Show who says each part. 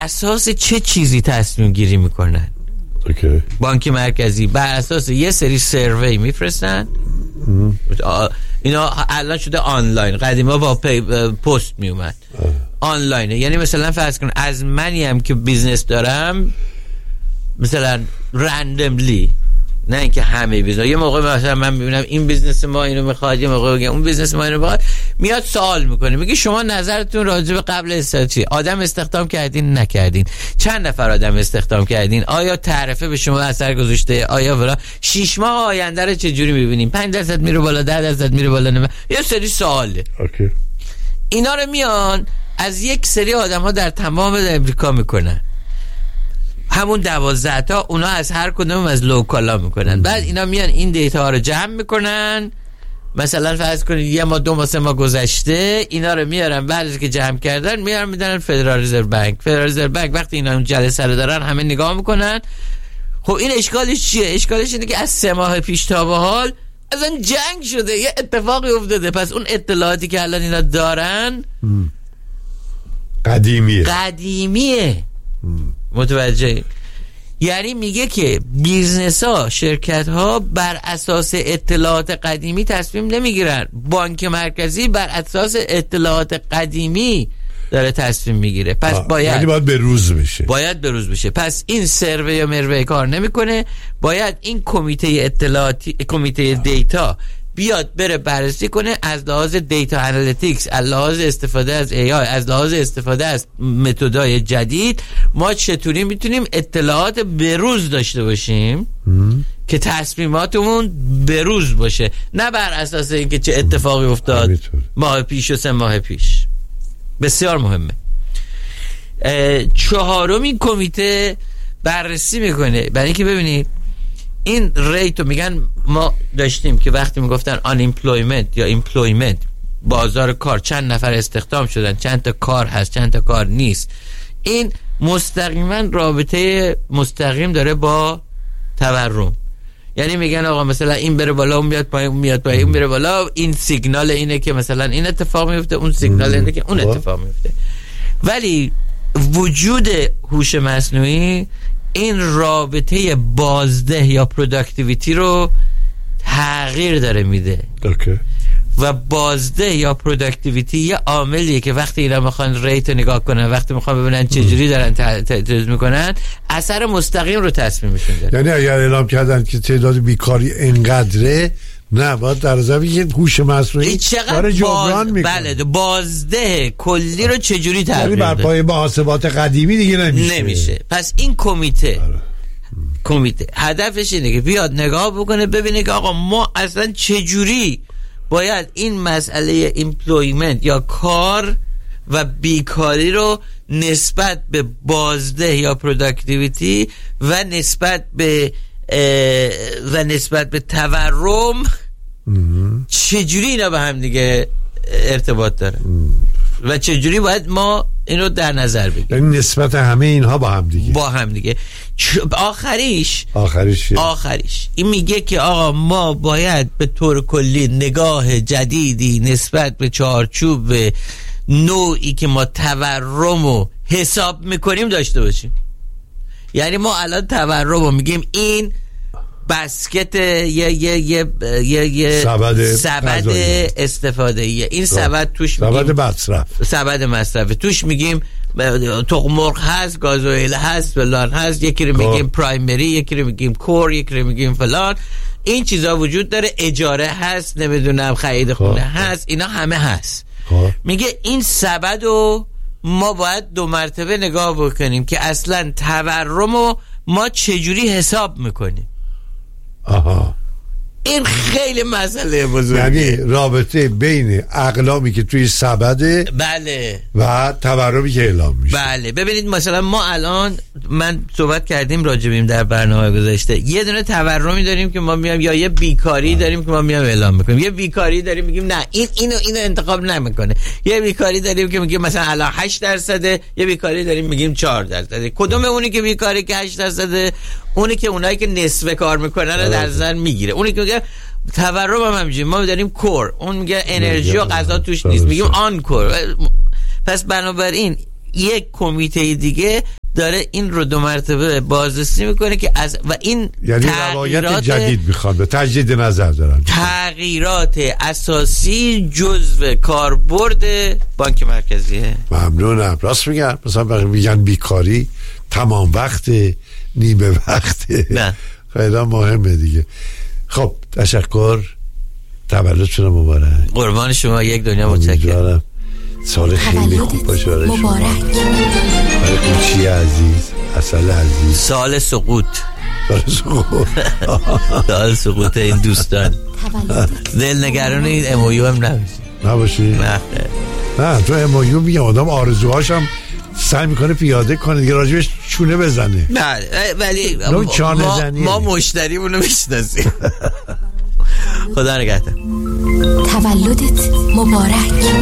Speaker 1: اساس چه چیزی تصمیم گیری میکنن؟ بانک مرکزی بر اساس یه سری سروی میفرستن. اینا الان شده آنلاین، قدیما با پست میومد. آنلاینه، یعنی مثلا فرض کن از منی هم که بیزنس دارم، مثلا رندملی، نه اینکه همه بیزنس، یه موقع مثلا من میبینم این بیزنس ما اینو میخواد، یه موقع میگه اون بیزنس ما اینو میخواد، میاد سوال میکنه، میگه شما نظرتون راجع به قبل استفاده آدم استخدام کردین نکردین؟ چند نفر آدم استخدام کردین؟ آیا تعرفه به شما اثر گذاشته؟ آیا برا 6 ماه آینده رو چه جوری میبینین؟ 5% میره بالا، 10% میره بالا، یه سری سواله. اینا رو میان از یک سری آدم‌ها در تمام امریکا میکنن، همون 12 تا، اونا از هر کدوم از لوکالا میکنن. بعد اینا میان این دیتا ها رو جمع میکنن، مثلا فرض کنید یه ما 2 ماه 3 ماه گذشته، اینا رو میارن، بعد که جمع کردن میارن میدن فدرال رزرو بانک. فدرال رزرو بانک وقتی اینا اون جلسه رو دارن همه نگاه میکنن. خب این اشکالش چیه؟ اشکالش اینه که از 3 ماه پیش تا به حال اصلا جنگ شده، یه اتفاقی افتاده. پس اون اطلاعاتی که الان اینا دارن قدیمیه. متوجه؟ یعنی میگه که بیزنس ها، شرکت ها بر اساس اطلاعات قدیمی تصمیم نمیگیرن، بانک مرکزی بر اساس اطلاعات قدیمی داره تصمیم میگیره. پس
Speaker 2: یعنی باید به روز بشه.
Speaker 1: پس این سروی یا مروی کار نمیکنه، باید این کمیته اطلاعاتی، کمیته دیتا بیاد بره بررسی کنه از لحاظ دیتا انالیتیکس، از لحاظ استفاده از AI، از لحاظ استفاده از متدای جدید، ما چطوری میتونیم اطلاعات بروز داشته باشیم که تصمیماتمون بروز باشه، نه بر اساس اینکه چه اتفاقی افتاد ماه پیش و 3 ماه پیش. بسیار مهمه. 4مین کمیته بررسی میکنه، برای اینکه ببینید این ریتو میگن، ما داشتیم که وقتی میگفتن unemployment یا employment، بازار کار، چند نفر استخدام شدن، چند تا کار هست، چند تا کار نیست. این مستقیما رابطه مستقیم داره با تورم. یعنی میگن آقا مثلا این بره بالا، اون میاد پایین، اون میاد پایین، اون بره بالا، این سیگنال اینه که مثلا این اتفاق میفته، اون سیگنال اینه که اون اتفاق میفته. ولی وجود هوش مصنوعی این رابطه بازده یا پروداکتیویتی رو تغییر داره میده. و بازده یا پروداکتیویتی یه عاملیه که وقتی اینا میخوان ریت رو نگاه کنن، وقتی میخوان ببینن چجوری دارن تجهیز میکنن، اثر مستقیم رو تصمیمشون داره.
Speaker 2: یعنی اگر اعلام کردن که تعداد بیکاری اینقدره، نه باید در ضمن هوش مصنوعی داره جبران میکنه.
Speaker 1: بله، بازده کلی رو چجوری تغییر بده.
Speaker 2: بر پایه محاسبات قدیمی دیگه نمیشه.
Speaker 1: پس این کمیته هدفش اینه که بیاد نگاه بکنه، ببینه که آقا ما اصلا چجوری باید این مسئله ایمپلویمنت یا کار و بیکاری رو نسبت به بازده یا پروداکتیویتی و نسبت به تورم چجوری اینا به هم دیگه ارتباط داره و چجوری باید ما اینو در نظر بگیریم.
Speaker 2: یعنی نسبت همه اینها با هم دیگه.
Speaker 1: آخریش این میگه که آقا ما باید به طور کلی نگاه جدیدی نسبت به چارچوب نوعی که ما تورم رو حساب میکنیم داشته باشیم. یعنی ما الان تورم رو میگیم این بسکت یه سبد استفاده ایه. این سبد توش سبد مصرف توش میگیم تخم مرغ هست، گازوئیل هست، فلان هست، یکی رو میگیم پرایمری، یکی رو میگیم کور، یکی رو میگیم فلان. این چیزا وجود داره، اجاره هست، نمیدونم خرید خونه هست، اینا همه هست. میگه این سبد رو ما باید 2 مرتبه نگاه بکنیم که اصلا تورم رو ما چجوری حساب میکنیم. این خیلی مسئله بزرگه.
Speaker 2: یعنی رابطه بین اقلامی که توی سبده،
Speaker 1: بله،
Speaker 2: و تورمی که اعلام میشه.
Speaker 1: بله. ببینید مثلا ما الان من صحبت کردیم راجبیم در برنامه گذشته، یه دونه تورمی داریم که ما میام، یا یه بیکاری داریم که ما میام اعلام میکنیم. یه بیکاری داریم میگیم نه اینو انتخاب نمیکنه. یه بیکاری داریم که میگیم مثلا الان 8%، یه بیکاری داریم میگیم 4%. کدوم اونی که بیکاری که 8%، اونی که اونایی که نصف کار میکنن رو در نظر میگیره. اونی که میگه تورم هم همینجوری، ما داریم کور، اون میگه انرژی و غذا توش نیست، میگیم آن کور. پس بنابراین یک کمیته دیگه داره این رو 2 مرتبه بازرسی میکنه که از و این
Speaker 2: یعنی روایت جدید میخوان، به تجدید نظر دارن.
Speaker 1: تغییرات اساسی جزو کاربرد بانک مرکزیه.
Speaker 2: ممنونم. راست میگن، مثلا میگن بیکاری تمام وقت، نیمه وقت،
Speaker 1: نه
Speaker 2: خیلی مهمه دیگه. خب تشکر، تولدتون مبارک.
Speaker 1: قربان شما، یک دنیا متشکرم.
Speaker 2: سال خیلی خوب باشه برای شما، برای قوچی عزیز، عسل عزیز.
Speaker 1: سال سقوط سال سقوط این دوستان. دل نگران این امویو هم
Speaker 2: نباشی. نه تو امویو میگه آدم آرزوهاشم سعی میکنه پیاده کنه دیگه، راجبش چونه بزنه.
Speaker 1: نه ولی ما مشتریمونو میشناسیم. خدا نگهدار.
Speaker 3: تولدت مبارک.